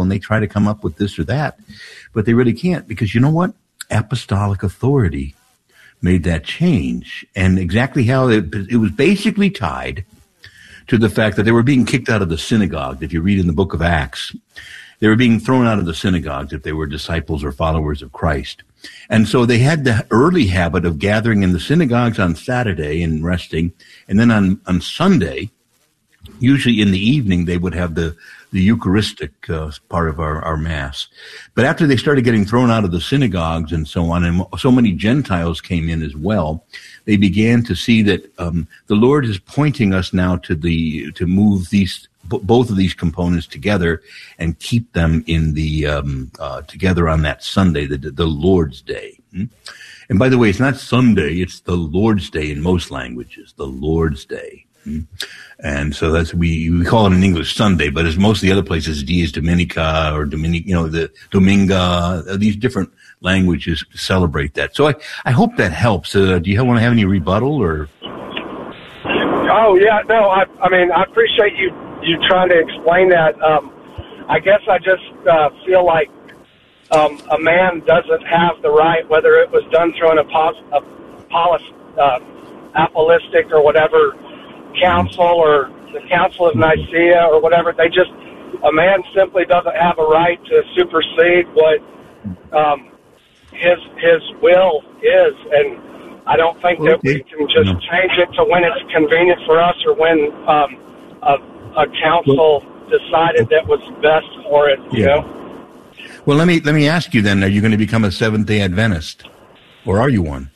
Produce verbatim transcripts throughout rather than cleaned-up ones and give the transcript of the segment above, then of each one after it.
and they try to come up with this or that, but they really can't, because you know what? Apostolic authority made that change. And exactly how it, it was basically tied to the fact that they were being kicked out of the synagogue. If you read in the book of Acts, they were being thrown out of the synagogues if they were disciples or followers of Christ. And so they had the early habit of gathering in the synagogues on Saturday and resting. And then on, on Sunday, usually in the evening, they would have the, the Eucharistic uh, part of our, our Mass. But after they started getting thrown out of the synagogues and so on, and so many Gentiles came in as well, they began to see that um, the Lord is pointing us now to the to move these b- both of these components together and keep them in the um, uh, together on that Sunday, the, the Lord's Day. Hmm? And by the way, it's not Sunday; it's the Lord's Day in most languages. The Lord's Day. Hmm? And so that's, we, we call it in English Sunday, but as most of the other places, Dies Dominica or Dominic, you know, the Dominga, these different languages celebrate that. So I, I hope that helps. Uh, do you want to have any rebuttal or? Oh yeah, no, I, I mean, I appreciate you, you trying to explain that. Um, I guess I just, uh, feel like, um, a man doesn't have the right, whether it was done through an apos, apollis, uh, apostolic or whatever, council or the Council of Nicaea or whatever. They just, a man simply doesn't have a right to supersede what um, his his will is, and I don't think okay. that we can just no. change it to when it's convenient for us or when um, a, a council decided that was best for it. You yeah. know. Well, let me let me ask you then: are you going to become a Seventh-day Adventist, or are you one?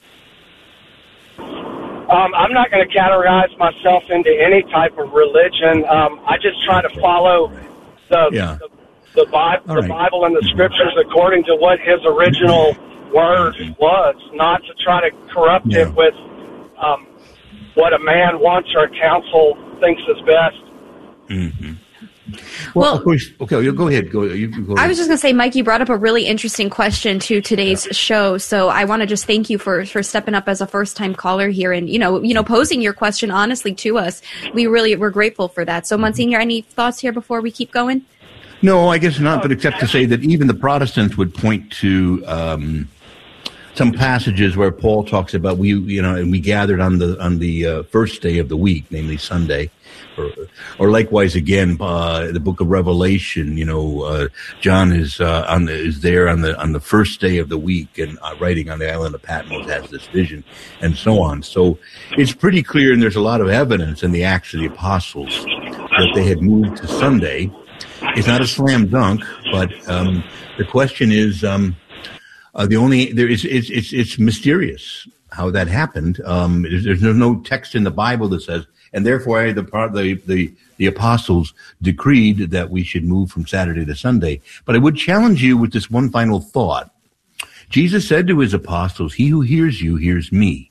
Um, I'm not going to categorize myself into any type of religion. Um, I just try to follow the yeah. the, the, Bible, the right. Bible and the Scriptures according to what His original word was, not to try to corrupt yeah. it with um, what a man wants or a council thinks is best. Mm-hmm. Well, well, of course, okay, you go ahead. Go, you, go ahead. I was just going to say, Mike, you brought up a really interesting question to today's yeah. show. So I want to just thank you for, for stepping up as a first-time caller here and, you know, you know, posing your question honestly to us. We really, we're grateful for that. So, Monsignor, any thoughts here before we keep going? No, I guess not, but except to say that even the Protestants would point to um, some passages where Paul talks about we, you know, and we gathered on the on the uh, first day of the week, namely Sunday. Or, or likewise, again, uh, the book of Revelation. You know, uh, John is uh, on the, is there on the on the first day of the week, and uh, writing on the island of Patmos has this vision, and so on. So it's pretty clear, and there's a lot of evidence in the Acts of the Apostles that they had moved to Sunday. It's not a slam dunk, but um, the question is, um, uh, the only there is it's it's it's mysterious how that happened. Um, there's, there's no text in the Bible that says. And therefore, the, the the the apostles decreed that we should move from Saturday to Sunday. But I would challenge you with this one final thought. Jesus said to his apostles, "He who hears you hears me."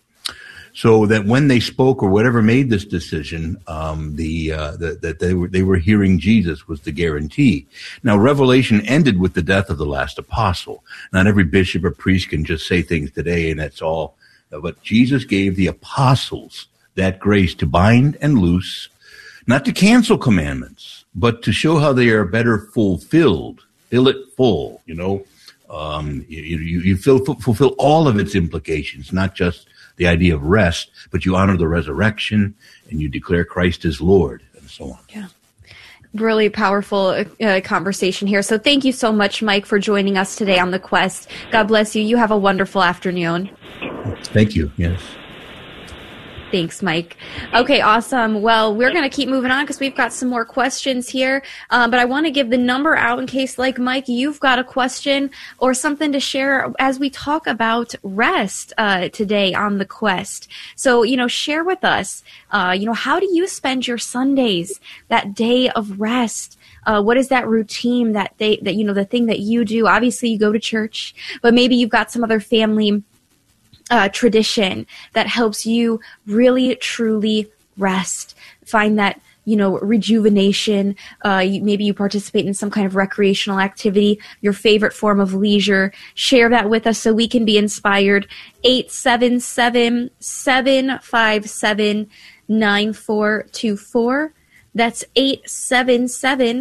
So that when they spoke or whatever made this decision, um, the, uh, the that they were they were hearing Jesus was the guarantee. Now, Revelation ended with the death of the last apostle. Not every bishop or priest can just say things today, and that's all. But Jesus gave the apostles that grace to bind and loose, not to cancel commandments, but to show how they are better fulfilled. Fill it full, you know. Um, you you, you fill, fulfill all of its implications, not just the idea of rest, but you honor the resurrection and you declare Christ as Lord, and so on. Yeah. Really powerful uh, conversation here. So thank you so much, Mike, for joining us today on The Quest. God bless you. You have a wonderful afternoon. Thank you. Yes. Thanks, Mike. Okay, awesome. Well, we're going to keep moving on because we've got some more questions here. Um, but I want to give the number out in case, like Mike, you've got a question or something to share as we talk about rest uh, today on The Quest. So, you know, share with us, uh, you know, how do you spend your Sundays, that day of rest? Uh, what is that routine, that day, that, you know, the thing that you do? Obviously, you go to church, but maybe you've got some other family Uh, tradition that helps you really, truly rest. Find that, you know, rejuvenation. Uh, you, maybe you participate in some kind of recreational activity, your favorite form of leisure. Share that with us so we can be inspired. eight seven seven, seven five seven, nine four two four. That's eight seven seven,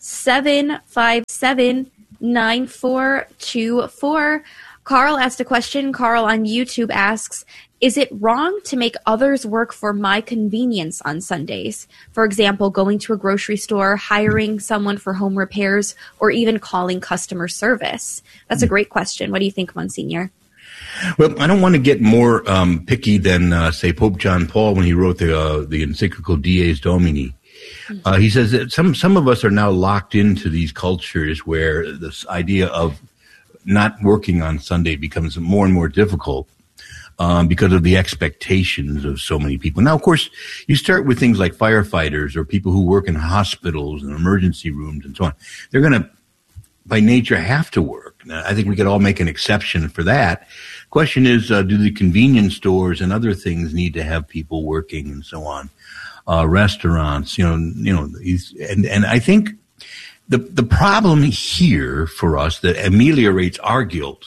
seven five seven, nine four two four. Carl asked a question. Carl on YouTube asks, is it wrong to make others work for my convenience on Sundays? For example, going to a grocery store, hiring someone for home repairs, or even calling customer service? That's a great question. What do you think, Monsignor? Well, I don't want to get more um, picky than, uh, say, Pope John Paul when he wrote the uh, the encyclical Dies Domini. Uh, he says that some, some of us are now locked into these cultures where this idea of not working on Sunday becomes more and more difficult um, because of the expectations of so many people. Now, of course, you start with things like firefighters or people who work in hospitals and emergency rooms and so on. They're going to, by nature, have to work. Now, I think we could all make an exception for that. Question is, uh, do the convenience stores and other things need to have people working and so on? Uh, restaurants, you know, you know, and, and I think The the problem here for us that ameliorates our guilt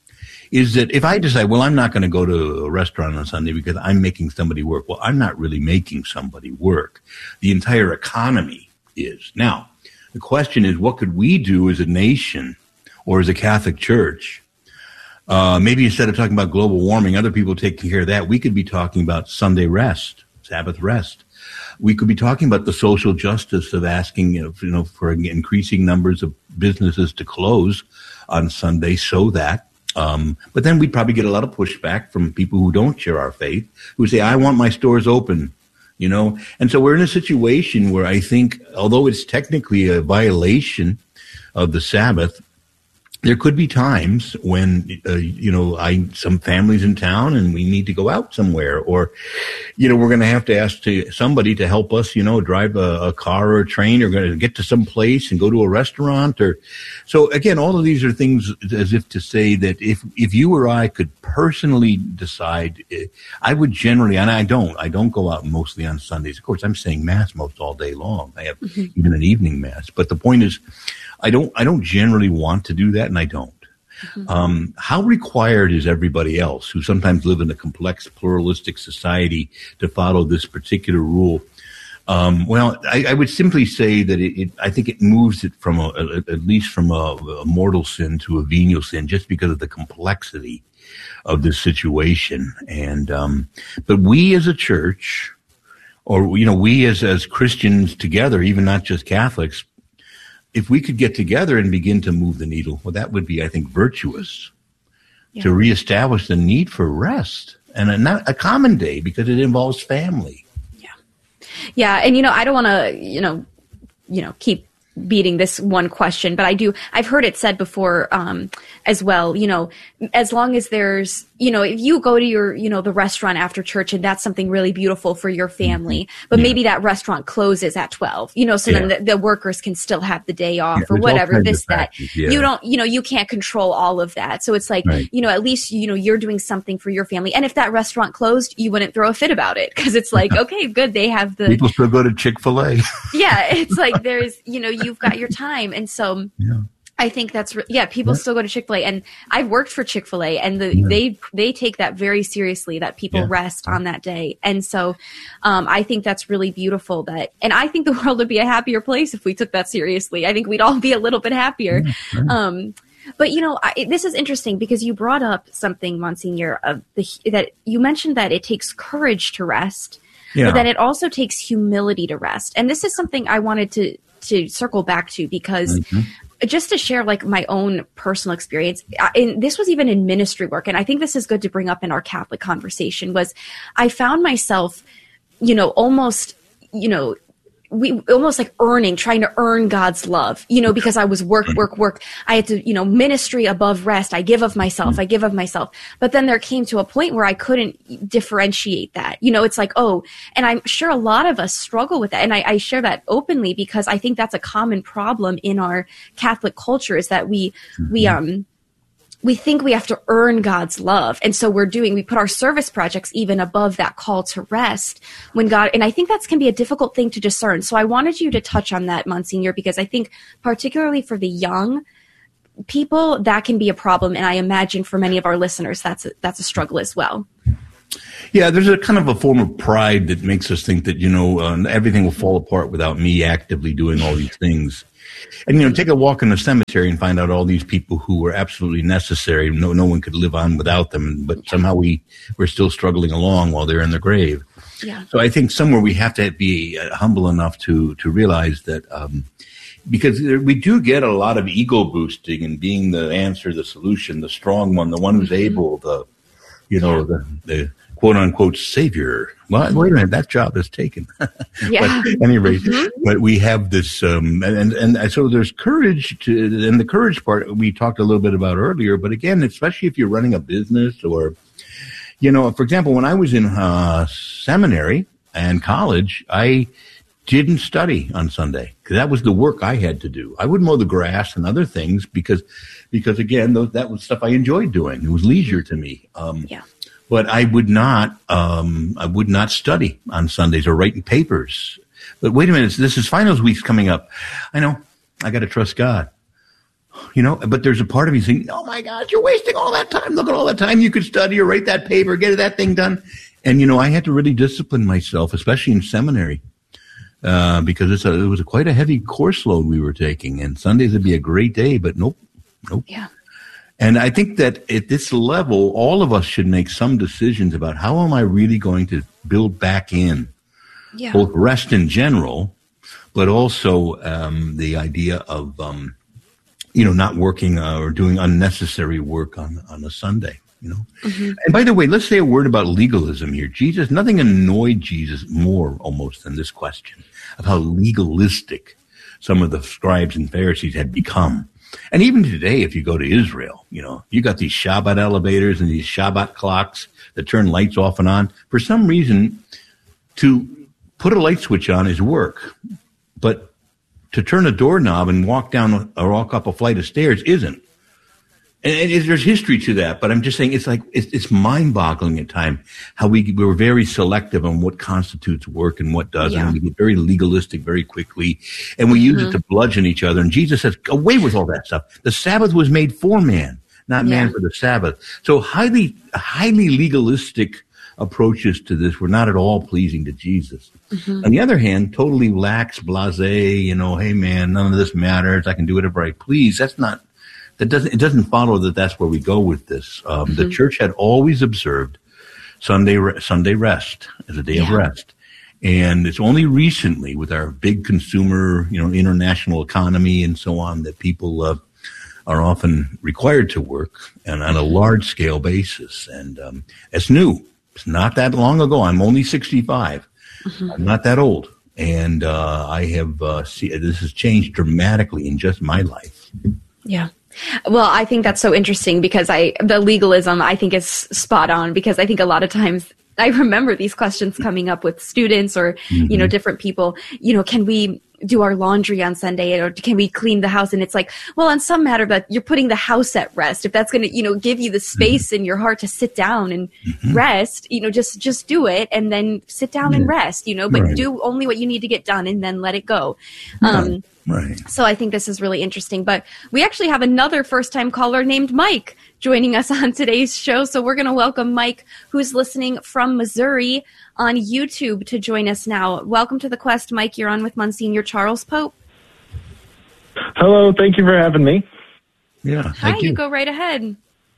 is that if I decide, well, I'm not going to go to a restaurant on Sunday because I'm making somebody work. Well, I'm not really making somebody work. The entire economy is. Now, the question is, what could we do as a nation or as a Catholic Church? Uh, maybe instead of talking about global warming, other people taking care of that, we could be talking about Sunday rest, Sabbath rest. We could be talking about the social justice of asking, you know, you know, for increasing numbers of businesses to close on Sunday so that, um, but then we'd probably get a lot of pushback from people who don't share our faith, who say, I want my stores open, you know. And so we're in a situation where I think, although it's technically a violation of the Sabbath, there could be times when, uh, you know, I some families in town and we need to go out somewhere, or, you know, we're going to have to ask to somebody to help us, you know, drive a, a car or a train, or going to get to some place and go to a restaurant. Or so again, all of these are things as if to say that if if you or I could personally decide, I would generally, and I don't, I don't go out mostly on Sundays. Of course, I'm saying mass most all day long. I have mm-hmm. even an evening mass. But the point is, I don't, I don't generally want to do that, and I don't. Mm-hmm. Um, how required is everybody else who sometimes live in a complex, pluralistic society to follow this particular rule? Um, well, I, I would simply say that it, it, I think it moves it from a, a, at least from a, a mortal sin to a venial sin, just because of the complexity of this situation. And, um, but we as a church, or, you know, we as, as Christians together, even not just Catholics, if we could get together and begin to move the needle, well, that would be, I think, virtuous yeah. to reestablish the need for rest and a, not a common day, because it involves family. Yeah. Yeah. And, you know, I don't want to, you know, you know, keep beating this one question, but I do, I've heard it said before, um, as well, you know, as long as there's, you know, if you go to your, you know, the restaurant after church and that's something really beautiful for your family, but yeah. maybe that restaurant closes at twelve, you know, so yeah. then the, the workers can still have the day off yeah, or whatever, this, that, yeah. you don't, you know, you can't control all of that. So it's like, right. you know, at least, you know, you're doing something for your family. And if that restaurant closed, you wouldn't throw a fit about it, because it's like, okay, good. They have the, people still go to Chick-fil-A. yeah. It's like, there's, you know, you've got your time. And so yeah. I think that's, re- yeah, people yeah. still go to Chick-fil-A, and I've worked for Chick-fil-A, and the, yeah. they, they take that very seriously, that people yeah. rest on that day. And so, um, I think that's really beautiful that, and I think the world would be a happier place if we took that seriously. I think we'd all be a little bit happier. Yeah, right. Um, but you know, I, this is interesting because you brought up something, Monsignor, of the, that you mentioned that it takes courage to rest, yeah. but that it also takes humility to rest. And this is something I wanted to, to circle back to, because mm-hmm. just to share like my own personal experience, and this was even in ministry work, and I think this is good to bring up in our Catholic conversation, was I found myself, you know, almost, you know, we almost like earning, trying to earn God's love, you know, because I was work, work, work. I had to, you know, ministry above rest. I give of myself. I give of myself. But then there came to a point where I couldn't differentiate that. You know, it's like, oh, and I'm sure a lot of us struggle with that. And I, I share that openly because I think that's a common problem in our Catholic culture, is that we, mm-hmm. we, um, we think we have to earn God's love. And so we're doing, we put our service projects even above that call to rest when God, and I think that's can be a difficult thing to discern. So I wanted you to touch on that, Monsignor, because I think particularly for the young people, that can be a problem. And I imagine for many of our listeners, that's a, that's a struggle as well. Yeah, there's a kind of a form of pride that makes us think that, you know, uh, everything will fall apart without me actively doing all these things. And, you know, take a walk in the cemetery and find out all these people who were absolutely necessary. No, no one could live on without them, but somehow we, we're still struggling along while they're in the grave. Yeah. So I think somewhere we have to be humble enough to, to realize that, um, because we do get a lot of ego boosting and being the answer, the solution, the strong one, the one who's able, the, you know, the, the quote unquote savior. Well, wait a minute, that job is taken. Yeah. But at any rate, Mm-hmm. but we have this, um, and, and, and so there's courage to, and the courage part we talked a little bit about earlier, but again, especially if you're running a business or, you know, for example, when I was in uh, seminary and college, I didn't study on Sunday because that was the work I had to do. I would mow the grass and other things because, because again, those, that was stuff I enjoyed doing. It was leisure to me. Um, Yeah. But I would not, um, I would not study on Sundays or writing papers. But wait a minute, this is finals week's coming up. I know, I got to trust God. You know, but there's a part of me saying, oh my God, you're wasting all that time. Look at all that time you could study or write that paper, get that thing done. And, you know, I had to really discipline myself, especially in seminary, uh, because it's a, it was a quite a heavy course load we were taking. And Sundays would be a great day, but nope, nope. Yeah. And I think that at this level, all of us should make some decisions about how am I really going to build back in Yeah. both rest in general, but also um, the idea of, um, you know, not working uh, or doing unnecessary work on, on a Sunday, you know. Mm-hmm. And by the way, let's say a word about legalism here. Jesus, nothing annoyed Jesus more almost than this question of how legalistic some of the scribes and Pharisees had become. And even today, if you go to Israel, you know, you got these Shabbat elevators and these Shabbat clocks that turn lights off and on. For some reason, to put a light switch on is work, but to turn a doorknob and walk down or walk up a flight of stairs isn't. And, and there's history to that, but I'm just saying it's like it's, it's mind-boggling at times how we we're very selective on what constitutes work and what doesn't. Yeah. We get very legalistic very quickly, and we use mm-hmm. it to bludgeon each other. And Jesus says, "Away with all that stuff. The Sabbath was made for man, not yeah. man for the Sabbath." So highly, highly legalistic approaches to this were not at all pleasing to Jesus. Mm-hmm. On the other hand, totally lax, blasé, you know, hey man, none of this matters. I can do whatever I please. That's not. That doesn't, it doesn't follow that that's where we go with this. Um, mm-hmm. The church had always observed Sunday, Sunday rest as a day yeah. of rest. And it's only recently with our big consumer, you know, international economy and so on that people, uh, are often required to work and on a large scale basis. And, um, it's new. It's not that long ago. I'm only sixty-five. Mm-hmm. I'm not that old. And, uh, I have, uh, see, this has changed dramatically in just my life. Yeah. Well, I think that's so interesting because I, the legalism I think is spot on because I think a lot of times I remember these questions coming up with students or, mm-hmm. you know, different people, you know, can we do our laundry on Sunday or can we clean the house? And it's like, well, on some matter that you're putting the house at rest. If that's going to, you know, give you the space mm-hmm. in your heart to sit down and mm-hmm. rest, you know, just, just do it and then sit down yeah. and rest, you know, but right. do only what you need to get done and then let it go. Um, Right. So I think this is really interesting. But we actually have another first-time caller named Mike joining us on today's show. So we're going to welcome Mike, who's listening from Missouri on YouTube, to join us now. Welcome to The Quest, Mike. You're on with Monsignor Charles Pope. Hello. Thank you for having me. Yeah. Hi, you. you go right ahead.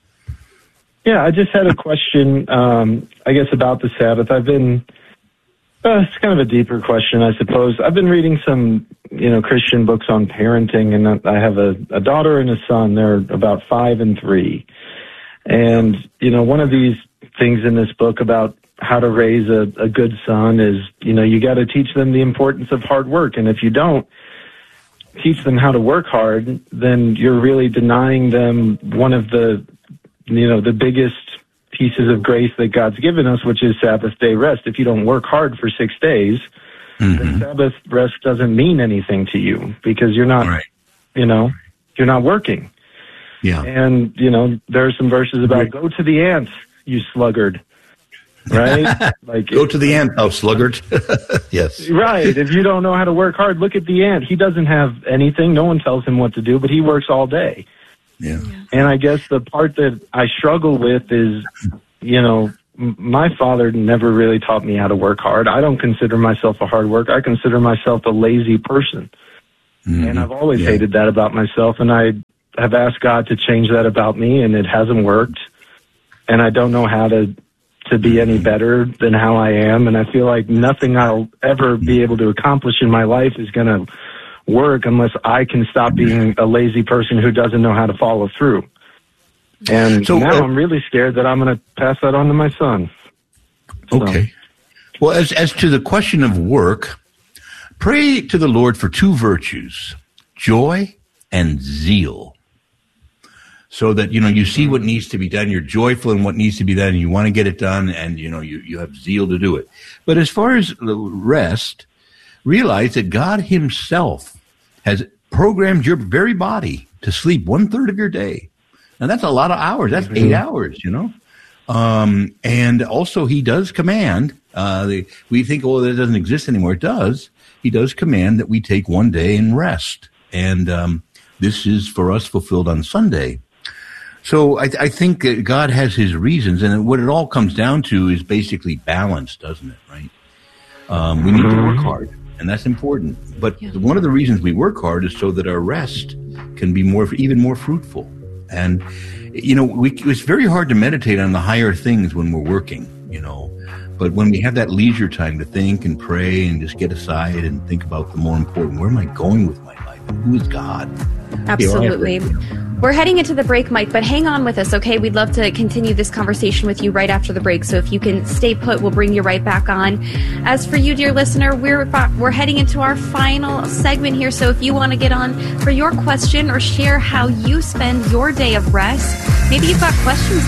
Yeah, I just had a question, um, I guess, about the Sabbath. I've been... Uh, it's kind of a deeper question, I suppose. I've been reading some, you know, Christian books on parenting, and I have a, a daughter and a son. They're about five and three. And, you know, one of these things in this book about how to raise a, a good son is, you know, you got to teach them the importance of hard work. And if you don't teach them how to work hard, then you're really denying them one of the, you know, the biggest pieces of grace that God's given us, which is Sabbath day rest. If you don't work hard for six days, mm-hmm. then Sabbath rest doesn't mean anything to you because you're not, right. you know, you're not working. Yeah. And, you know, there are some verses about right. go to the ant, you sluggard. Right? Like go to the ant, oh sluggard. Yes. Right. If you don't know how to work hard, look at the ant. He doesn't have anything. No one tells him what to do, but he works all day. Yeah. And I guess the part that I struggle with is, you know, m- my father never really taught me how to work hard. I don't consider myself a hard worker. I consider myself a lazy person. Mm-hmm. And I've always yeah. hated that about myself, and I have asked God to change that about me, and it hasn't worked. And I don't know how to to be any better than how I am, and I feel like nothing I'll ever be able to accomplish in my life is going to work unless I can stop being a lazy person who doesn't know how to follow through. And so, now uh, I'm really scared that I'm going to pass that on to my son. So. Okay. Well, as as to the question of work, pray to the Lord for two virtues, joy and zeal. So that, you know, you see what needs to be done, you're joyful in what needs to be done, and you want to get it done, and, you know, you, you have zeal to do it. But as far as the rest, realize that God himself has programmed your very body to sleep one-third of your day. Now, that's a lot of hours. That's eight hours, you know. Um, and also, he does command. Uh, the, we think, oh, that doesn't exist anymore. It does. He does command that we take one day and rest. And um, this is, for us, fulfilled on Sunday. So I, I think that God has his reasons, and what it all comes down to is basically balance, doesn't it, right? Um, we need to work hard, and that's important. But yeah. one of the reasons we work hard is so that our rest can be more, even more fruitful. And, you know, we, it's very hard to meditate on the higher things when we're working, you know. But when we have that leisure time to think and pray and just get aside and think about the more important, where am I going with my life? Who is God? Absolutely. We're heading into the break, Mike, but hang on with us, okay? We'd love to continue this conversation with you right after the break. So if you can stay put, we'll bring you right back on. As for you, dear listener, we're we're heading into our final segment here. So if you want to get on for your question or share how you spend your day of rest, maybe you've got questions